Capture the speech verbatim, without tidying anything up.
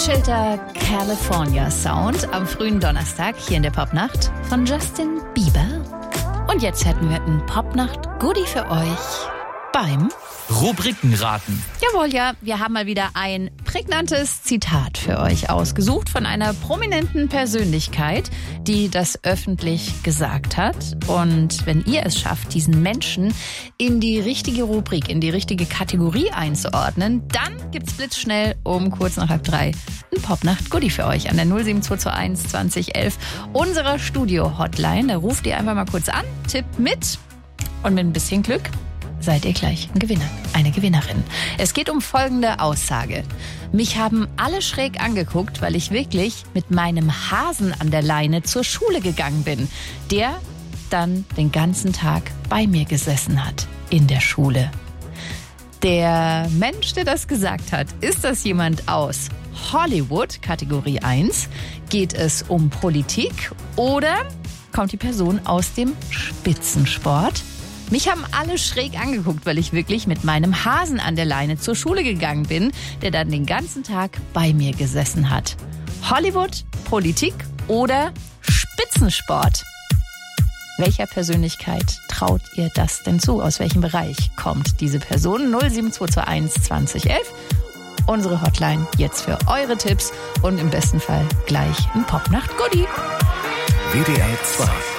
Gechillter California Sound am frühen Donnerstag hier in der Popnacht von Justin Bieber. Und jetzt hätten wir einen Popnacht-Goodie für euch beim Rubrikenraten. Jawohl, ja, wir haben mal wieder ein prägnantes Zitat für euch ausgesucht von einer prominenten Persönlichkeit, die das öffentlich gesagt hat. Und wenn ihr es schafft, diesen Menschen in die richtige Rubrik, in die richtige Kategorie einzuordnen, dann gibt's blitzschnell um kurz nach halb drei ein Popnacht-Goodie für euch an der null sieben zwei zwei eins zwanzig elf unserer Studio-Hotline. Da ruft ihr einfach mal kurz an, tippt mit und mit ein bisschen Glück seid ihr gleich ein Gewinner, eine Gewinnerin. Es geht um folgende Aussage. Mich haben alle schräg angeguckt, weil ich wirklich mit meinem Hasen an der Leine zur Schule gegangen bin, der dann den ganzen Tag bei mir gesessen hat in der Schule. Der Mensch, der das gesagt hat, ist das jemand aus Hollywood, Kategorie eins? Geht es um Politik oder kommt die Person aus dem Spitzensport? Mich haben alle schräg angeguckt, weil ich wirklich mit meinem Hasen an der Leine zur Schule gegangen bin, der dann den ganzen Tag bei mir gesessen hat. Hollywood, Politik oder Spitzensport? Welcher Persönlichkeit traut ihr das denn zu? Aus welchem Bereich kommt diese Person? null sieben zwei zwei eins zwanzig elf. Unsere Hotline jetzt für eure Tipps und im besten Fall gleich ein Popnacht-Goodie. W D R zwei